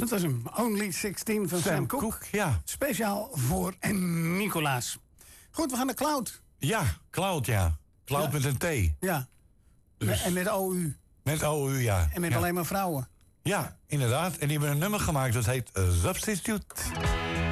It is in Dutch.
Dat was hem. Only 16 van Sam Cooke. Ja. Speciaal voor Nicolaas. Goed, we gaan naar Cloud. Ja, Cloud, ja. Cloud met een T. Ja. Dus. En met OU. Met OU, ja. En met alleen maar vrouwen. Ja, inderdaad. En die hebben een nummer gemaakt dat heet Substitute.